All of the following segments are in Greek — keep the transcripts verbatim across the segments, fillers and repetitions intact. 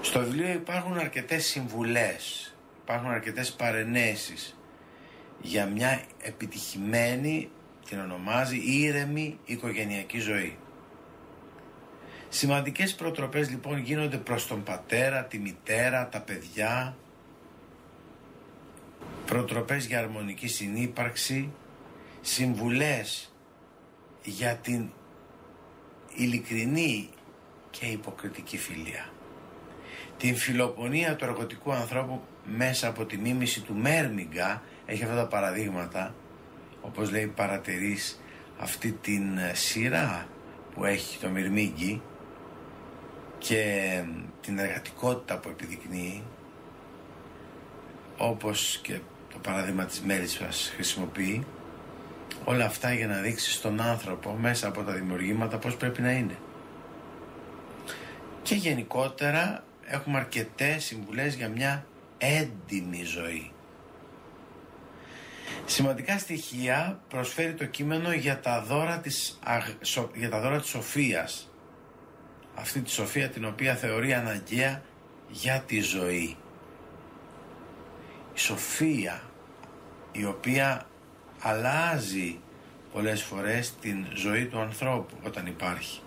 Στο βιβλίο υπάρχουν αρκετές συμβουλές, υπάρχουν αρκετές παρενέσεις για μια επιτυχημένη, την ονομάζει, ήρεμη οικογενειακή ζωή. Σημαντικές προτροπές λοιπόν γίνονται προς τον πατέρα, τη μητέρα, τα παιδιά, προτροπές για αρμονική συνύπαρξη, συμβουλές για την ειλικρινή και υποκριτική φιλία, την φιλοπονία του εργοτικού ανθρώπου μέσα από τη μίμηση του Μέρμιγκα. Έχει αυτά τα παραδείγματα, όπως λέει, παρατηρείς αυτή την σειρά που έχει το Μυρμήγκι και την εργατικότητα που επιδεικνύει, όπως και το παράδειγμα της Μέλισσας χρησιμοποιεί, όλα αυτά για να δείξει στον άνθρωπο μέσα από τα δημιουργήματα πώς πρέπει να είναι. Και γενικότερα έχουμε αρκετές συμβουλές για μια έντιμη ζωή. Σημαντικά στοιχεία προσφέρει το κείμενο για τα δώρα της, για τα δώρα της σοφίας, αυτή τη σοφία την οποία θεωρεί αναγκαία για τη ζωή. Η σοφία η οποία αλλάζει πολλές φορές την ζωή του ανθρώπου όταν υπάρχει.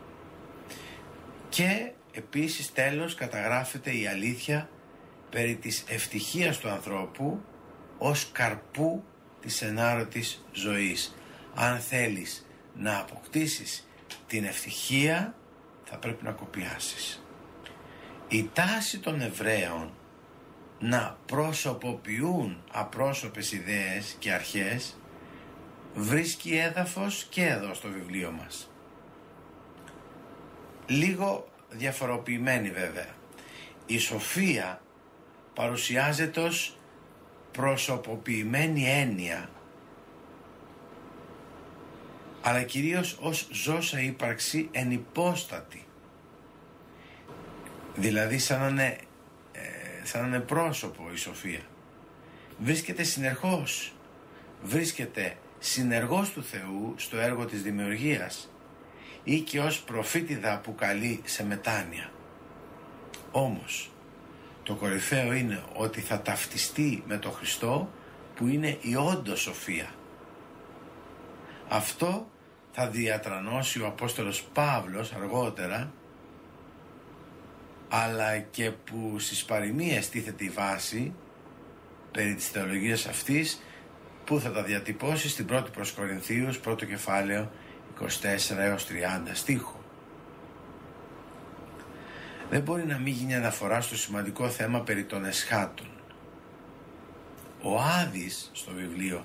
Και επίσης τέλος καταγράφεται η αλήθεια περί της ευτυχίας του ανθρώπου ως καρπού της ενάρωτης ζωής. Αν θέλεις να αποκτήσεις την ευτυχία, θα πρέπει να κοπιάσεις. Η τάση των Εβραίων να προσωποποιούν απρόσωπες ιδέες και αρχές βρίσκει έδαφος και εδώ στο βιβλίο μας. Λίγο διαφοροποιημένη βέβαια. Η σοφία παρουσιάζεται ως προσωποποιημένη έννοια, αλλά κυρίως ως ζώσα ύπαρξη ενυπόστατη. Δηλαδή σαν να είναι, ε, σαν να είναι πρόσωπο η σοφία. Βρίσκεται συνεχώς, βρίσκεται συνεργός του Θεού στο έργο της δημιουργίας ή και ως προφήτηδα που καλεί σε μετάνοια. Όμως το κορυφαίο είναι ότι θα ταυτιστεί με τον Χριστό που είναι η όντως σοφία. Αυτό θα διατρανώσει ο Απόστολος Παύλος αργότερα, αλλά και που στις παροιμίες τίθεται η βάση περί της θεολογίας αυτής, που θα τα διατυπώσει στην πρώτη προς Κορινθίους, πρώτο κεφάλαιο, είκοσι τέσσερα έως τριάντα στίχο. Δεν μπορεί να μην γίνει αναφορά στο σημαντικό θέμα περί των εσχάτων. Ο Άδης στο βιβλίο,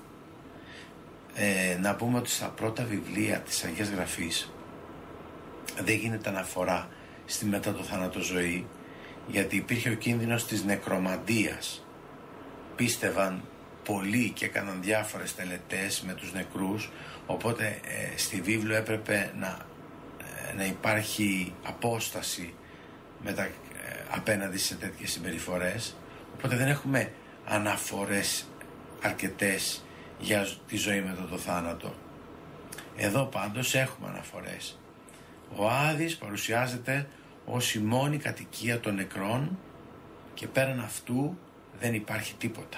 ε, να πούμε ότι στα πρώτα βιβλία της Αγίας Γραφής δεν γίνεται αναφορά στη μετά το θάνατο ζωή, γιατί υπήρχε ο κίνδυνος της νεκρομαντίας. Πίστευαν πολλοί και έκαναν διάφορες τελετές με τους νεκρούς, οπότε ε, στη βίβλο έπρεπε να, ε, να υπάρχει απόσταση μετα, ε, απέναντι σε τέτοιες συμπεριφορές, οπότε δεν έχουμε αναφορές αρκετές για τη ζωή μετά το θάνατο. Εδώ πάντως έχουμε αναφορές. Ο Άδης παρουσιάζεται ως η μόνη κατοικία των νεκρών και πέραν αυτού δεν υπάρχει τίποτα.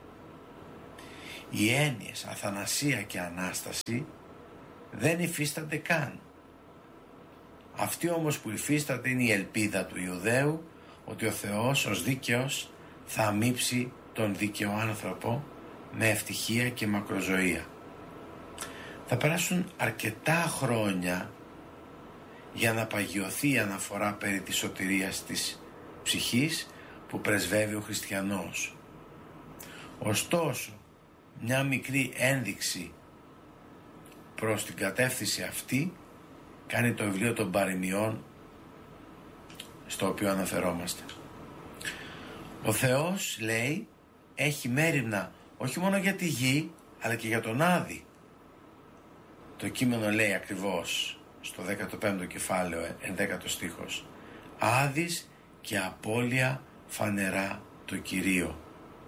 Οι έννοιες αθανασία και Ανάσταση δεν υφίστανται καν. Αυτή όμως που υφίσταται είναι η ελπίδα του Ιουδαίου ότι ο Θεός ως δίκαιος θα αμείψει τον δίκαιο άνθρωπο με ευτυχία και μακροζωία. Θα περάσουν αρκετά χρόνια για να παγιωθεί η αναφορά περί της σωτηρίας της ψυχής που πρεσβεύει ο χριστιανός. Ωστόσο, μια μικρή ένδειξη προς την κατεύθυνση αυτή κάνει το βιβλίο των παροιμιών στο οποίο αναφερόμαστε. Ο Θεός, λέει, έχει μέριμνα όχι μόνο για τη γη αλλά και για τον Άδη. Το κείμενο λέει ακριβώς στο δέκατο πέμπτο κεφάλαιο, ενδέκατο στίχος, Άδης και απώλεια φανερά το Κυρίο.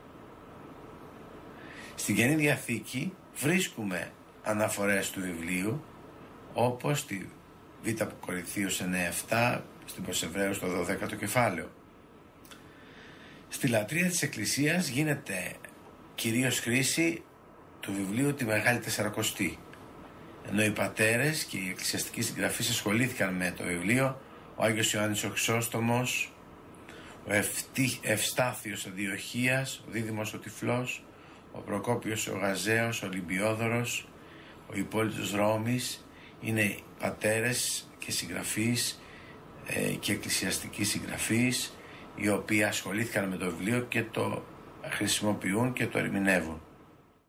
Στην Καινή Διαθήκη βρίσκουμε αναφορές του βιβλίου, όπως στη Β' Κορινθίους εννέα επτά, στη προς Εβραίους στο δωδέκατο κεφάλαιο. Στη λατρεία της Εκκλησίας γίνεται κυρίως χρήση του βιβλίου τη Μεγάλη Τεσσαρακοστή, ενώ οι πατέρες και οι εκκλησιαστικοί συγγραφείς ασχολήθηκαν με το βιβλίο, ο Άγιος Ιωάννης ο Χρυσόστομος, ο Ευτύ, Ευστάθιος Αντιοχίας, ο Δίδυμος ο Τυφλός, ο Προκόπιος ο Γαζέος, ο Ολυμπιόδωρος, ο Υπόλοιτος Ρώμης, είναι πατέρες και συγγραφείς ε, και εκκλησιαστικοί συγγραφείς, οι οποίοι ασχολήθηκαν με το βιβλίο και το χρησιμοποιούν και το ερμηνεύουν.